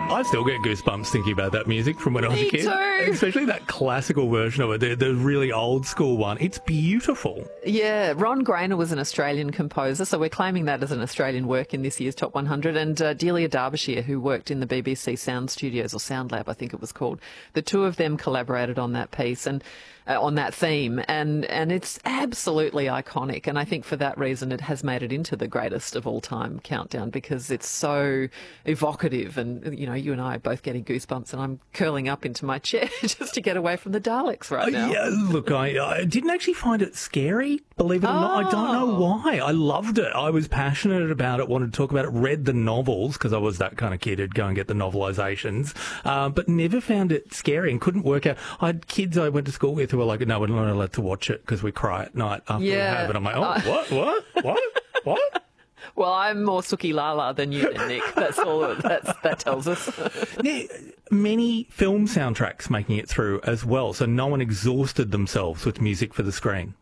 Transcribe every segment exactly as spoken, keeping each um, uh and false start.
I still get goosebumps thinking about that music from when I was Me a kid. too. Especially that classical version of it, the, the really old school one. It's beautiful. Yeah, Ron Grainer was an Australian composer, so we're claiming that as an Australian work in this year's Top one hundred. And uh, Delia Derbyshire, who worked in the B B C Sound Studios, or Sound Lab, I think it was called, the two of them collaborated on that piece and uh, on that theme. And, and it's absolutely iconic. And I think for that reason it has made it into the greatest of all time countdown, because it's so evocative. And, you know, you and I are both getting goosebumps, and I'm curling up into my chair just to get away from the Daleks right now. Uh, yeah, look, I, I didn't actually find it scary, believe it or not. I don't know why. I loved it. I was passionate about it, wanted to talk about it, read the novels, because I was that kind of kid who'd go and get the novelisations, uh, but never found it scary and couldn't work out. I had kids I went to school with who were like, no, we're not allowed to watch it because we cry at night after Yeah. we have it. I'm like, oh, what, what, what, what? Well, I'm more Suki Lala than you, then, Nick. That's all that's, that tells us. Now, many film soundtracks making it through as well, so no one exhausted themselves with music for the screen.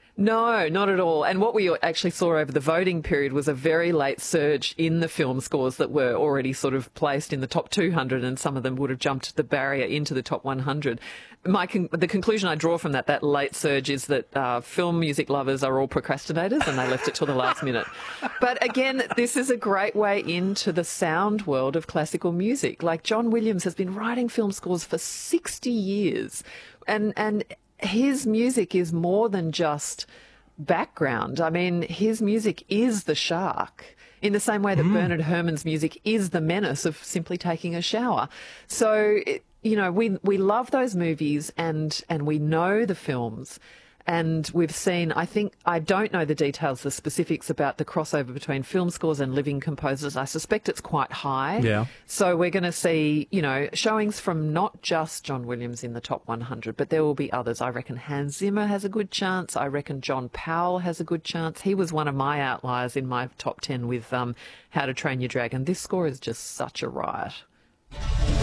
No, not at all. And what we actually saw over the voting period was a very late surge in the film scores that were already sort of placed in the top two hundred, and some of them would have jumped the barrier into the top one hundred. My con- the conclusion I draw from that, that late surge, is that uh, film music lovers are all procrastinators and they left it till the last minute. But again, this is a great way into the sound world of classical music. Like, John Williams has been writing film scores for sixty years, and and his music is more than just background. I mean, his music is the shark, in the same way that mm. Bernard Herrmann's music is the menace of simply taking a shower. So, it, you know, we we love those movies, and and we know the films. And we've seen, I think, I don't know the details, the specifics about the crossover between film scores and living composers. I suspect it's quite high. Yeah. So we're going to see, you know, showings from not just John Williams in the top one hundred, but there will be others. I reckon Hans Zimmer has a good chance. I reckon John Powell has a good chance. He was one of my outliers in my top ten with um, How to Train Your Dragon. This score is just such a riot.